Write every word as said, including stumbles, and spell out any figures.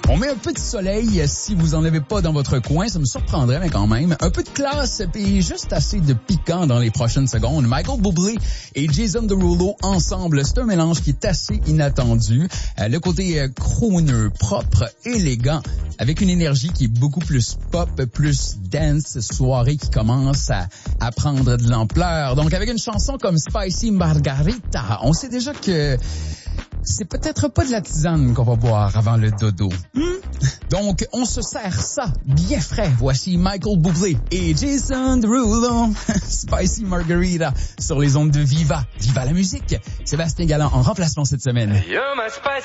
On met un peu de soleil si vous en avez pas dans votre coin, ça me surprendrait, mais quand même. Un peu de classe et juste assez de piquant dans les prochaines secondes. Michael Bublé et Jason Derulo ensemble, c'est un mélange qui est assez inattendu. Euh, le côté euh, crooner, propre, élégant, avec une énergie qui est beaucoup plus pop, plus dance, soirée qui commence à, à prendre de l'ampleur. Donc avec une chanson comme Spicy Margarita, on sait déjà que c'est peut-être pas de la tisane qu'on va boire avant le dodo. Hmm? Donc, on se sert ça bien frais. Voici Michael Bublé et Jason Derulo. Spicy Margarita sur les ondes de Viva. Viva la musique. Sébastien Galland en remplacement cette semaine. You're my spicy